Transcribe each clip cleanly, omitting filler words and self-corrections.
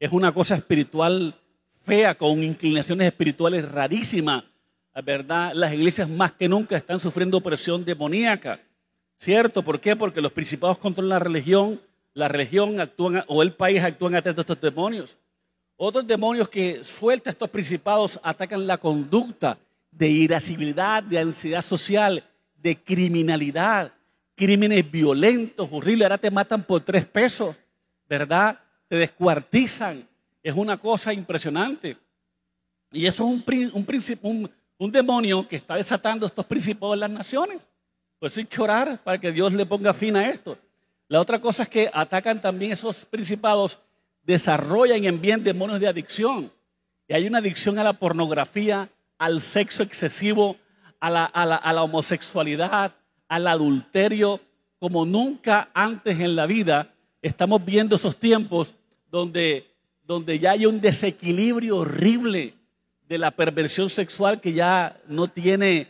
es una cosa espiritual fea, con inclinaciones espirituales rarísimas, ¿verdad? Las iglesias más que nunca están sufriendo opresión demoníaca, ¿cierto? ¿Por qué? Porque los principados controlan la religión actúa, o el país actúan atentos a estos demonios. Otros demonios que sueltan estos principados atacan la conducta de irascibilidad, de ansiedad social, de criminalidad, crímenes violentos, horribles. Ahora te matan por 3 pesos, ¿verdad? Te descuartizan. Es una cosa impresionante. Y eso es un demonio que está desatando estos principados en las naciones. Pues hay que orar para que Dios le ponga fin a esto. La otra cosa es que atacan también esos principados, desarrollan y envían demonios de adicción. Y hay una adicción a la pornografía, al sexo excesivo, a la homosexualidad, al adulterio, como nunca antes en la vida. Estamos viendo esos tiempos donde ya hay un desequilibrio horrible de la perversión sexual que ya no tiene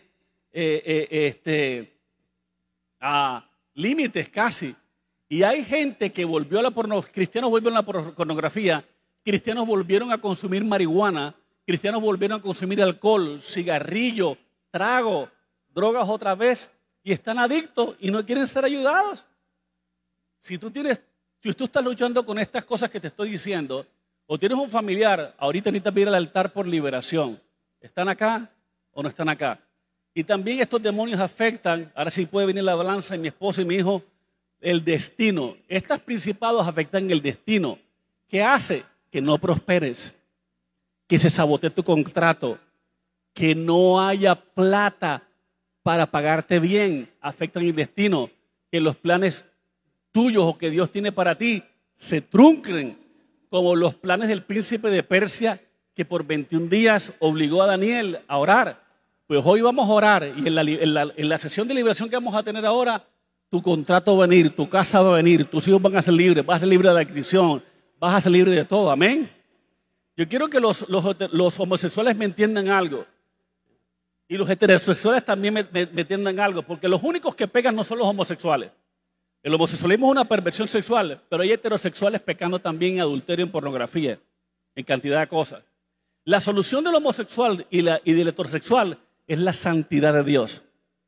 límites casi. Y hay gente que volvió a la pornografía, cristianos volvieron a la pornografía, cristianos volvieron a consumir marihuana, cristianos volvieron a consumir alcohol, cigarrillo, trago, drogas otra vez, y están adictos y no quieren ser ayudados. Si tú estás luchando con estas cosas que te estoy diciendo, o tienes un familiar, ahorita necesitas ir al altar por liberación. ¿Están acá o no están acá? Y también estos demonios afectan, ahora sí puede venir la balanza en mi esposo y mi hijo, el destino. Estos principados afectan el destino. ¿Qué hace? Que no prosperes, que se sabotee tu contrato, que no haya plata para pagarte bien. Afectan el destino, que los planes tuyos o que Dios tiene para ti se trunquen, como los planes del príncipe de Persia, que por 21 días obligó a Daniel a orar. Pues hoy vamos a orar y en la sesión de liberación que vamos a tener ahora, tu contrato va a venir, tu casa va a venir, tus hijos van a ser libres, vas a ser libre de la adicción, vas a ser libre de todo, amén. Yo quiero que los homosexuales me entiendan algo y los heterosexuales también me entiendan algo, porque los únicos que pegan no son los homosexuales. El homosexualismo es una perversión sexual, pero hay heterosexuales pecando también en adulterio, en pornografía, en cantidad de cosas. La solución del homosexual y del heterosexual es la santidad de Dios.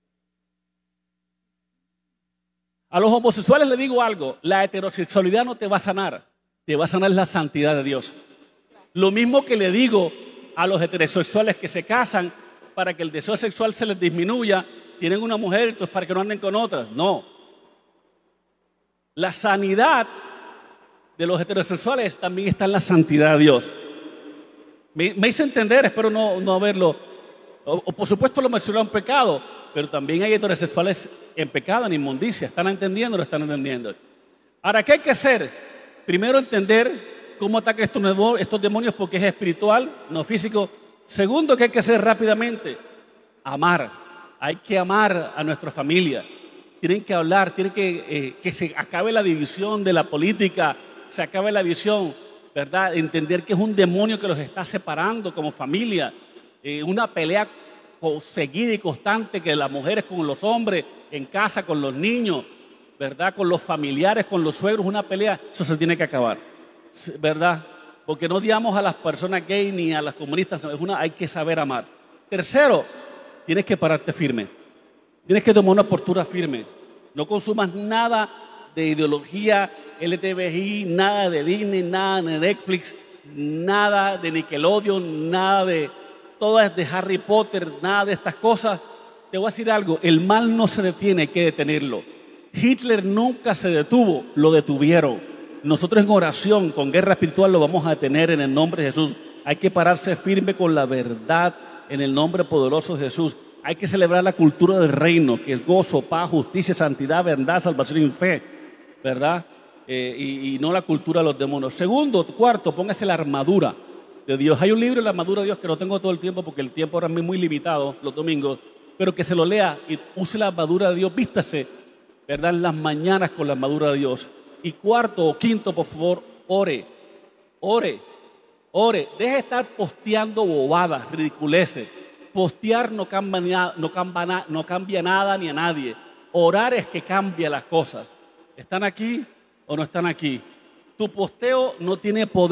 A los homosexuales les digo algo, la heterosexualidad no te va a sanar, te va a sanar la santidad de Dios. Lo mismo que le digo a los heterosexuales que se casan para que el deseo sexual se les disminuya, tienen una mujer, entonces para que no anden con otras. No. La sanidad de los heterosexuales también está en la santidad de Dios. Me hice entender, espero no haberlo. O por supuesto lo mencioné en pecado, pero también hay heterosexuales en pecado, en inmundicia. ¿Están entendiendo o no están entendiendo? Ahora, ¿qué hay que hacer? Primero, entender cómo ataca estos demonios, porque es espiritual, no físico. Segundo, ¿qué hay que hacer rápidamente? Amar. Hay que amar a nuestra familia. Tienen que hablar, tienen que se acabe la división de la política, se acabe la división, ¿verdad? Entender que es un demonio que los está separando como familia. Una pelea seguida y constante que las mujeres con los hombres, en casa con los niños, ¿verdad? Con los familiares, con los suegros, una pelea, eso se tiene que acabar, ¿verdad? Porque no odiamos a las personas gay ni a las comunistas, hay que saber amar. Tercero, tienes que pararte firme, tienes que tomar una postura firme, no consumas nada de ideología LGTBI, nada de Disney, nada de Netflix, nada de Nickelodeon, nada de todas de Harry Potter, nada de estas cosas. Te voy a decir algo, el mal no se detiene, hay que detenerlo. Hitler nunca se detuvo, lo detuvieron. Nosotros en oración, con guerra espiritual, lo vamos a detener en el nombre de Jesús. Hay que pararse firme con la verdad en el nombre poderoso de Jesús. Hay que celebrar la cultura del reino, que es gozo, paz, justicia, santidad, verdad, salvación y fe, ¿verdad? Y no la cultura de los demonios. Segundo, cuarto, póngase la armadura de Dios. Hay un libro de la armadura de Dios que no tengo todo el tiempo porque el tiempo ahora es muy limitado los domingos, pero que se lo lea y use la armadura de Dios, vístase, ¿verdad? En las mañanas con la armadura de Dios. Y cuarto o quinto, por favor, ore. Deje de estar posteando bobadas, ridiculeces. Postear no cambia nada ni a nadie. Orar es que cambia las cosas. ¿Están aquí o no están aquí? Tu posteo no tiene poder.